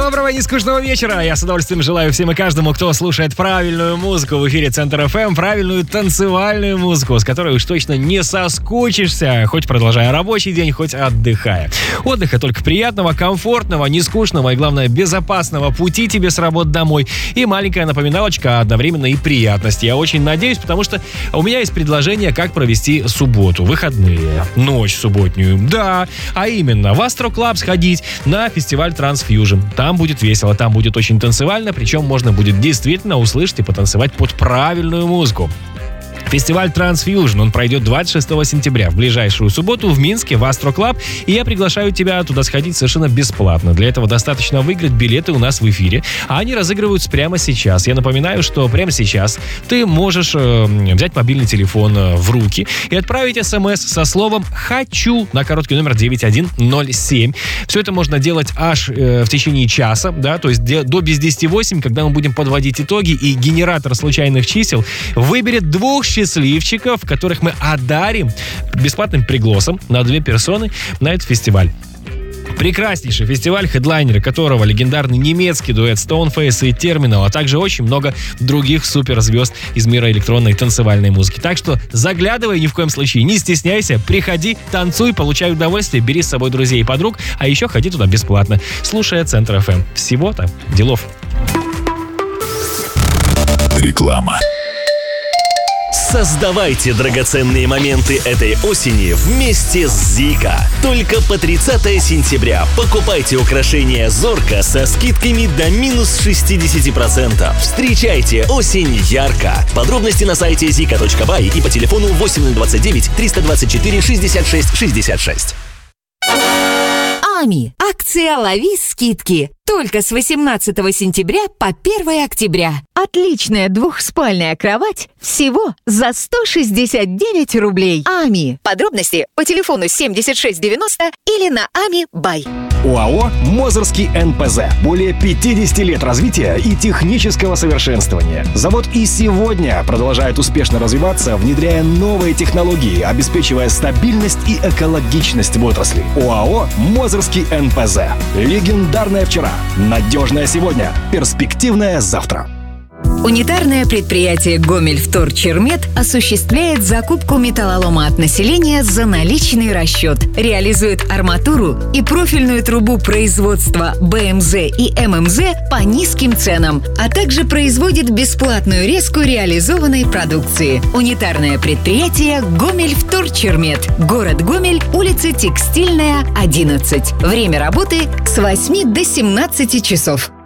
Доброго нескучного вечера. Я с удовольствием желаю всем и каждому, кто слушает правильную музыку в эфире Центр ФМ, правильную танцевальную музыку, с которой уж точно не соскучишься, хоть продолжая рабочий день, хоть отдыхая. Отдыха только приятного, комфортного, нескучного и, главное, безопасного пути тебе с работы домой. И маленькая напоминалочка, а одновременно и приятность. Я очень надеюсь, потому что у меня есть предложение, как провести субботу, выходные, ночь субботнюю. Да, а именно в Astro Club сходить на фестиваль Transfusion. Там будет весело, там будет очень танцевально, причем можно будет действительно услышать и потанцевать под правильную музыку. Фестиваль Transfusion, он пройдет 26 сентября в ближайшую субботу в Минске в Astro Club, и я приглашаю тебя туда сходить совершенно бесплатно. Для этого достаточно выиграть билеты у нас в эфире, а они разыгрываются прямо сейчас. Я напоминаю, что прямо сейчас ты можешь взять мобильный телефон в руки и отправить смс со словом «Хочу» на короткий номер 9107. Все это можно делать аж в течение часа, да, то есть до без 10:08, когда мы будем подводить итоги, и генератор случайных чисел выберет двух счастливчиков, которых мы одарим бесплатным пригласом на 2 персоны на этот фестиваль. Прекраснейший фестиваль, хедлайнеры которого легендарный немецкий дуэт Stoneface и Terminal, а также очень много других суперзвезд из мира электронной и танцевальной музыки. Так что заглядывай, ни в коем случае не стесняйся, приходи, танцуй, получай удовольствие, бери с собой друзей и подруг, а еще ходи туда бесплатно, слушая Центр ФМ. Всего-то делов. Реклама. Создавайте драгоценные моменты этой осени вместе с Zika. Только по 30 сентября покупайте украшения Зорка со скидками до минус 60%. Встречайте осень ярко. Подробности на сайте zika.by и по телефону 8029 324 66 66. АМИ. Акция «Лови скидки». Только с 18 сентября по 1 октября. Отличная двухспальная кровать всего за 169 рублей. АМИ. Подробности по телефону 7690 или на АМИ.бай. ОАО «Мозырский НПЗ». Более 50 лет развития и технического совершенствования. Завод и сегодня продолжает успешно развиваться, внедряя новые технологии, обеспечивая стабильность и экологичность в отрасли. ОАО «Мозырский НПЗ». Легендарное вчера, надежное сегодня, перспективное завтра. Унитарное предприятие «Гомельвторчермет» осуществляет закупку металлолома от населения за наличный расчет, реализует арматуру и профильную трубу производства БМЗ и ММЗ по низким ценам, а также производит бесплатную резку реализованной продукции. Унитарное предприятие «Гомельвторчермет», город Гомель, улица Текстильная, 11. Время работы с 8 до 17 часов.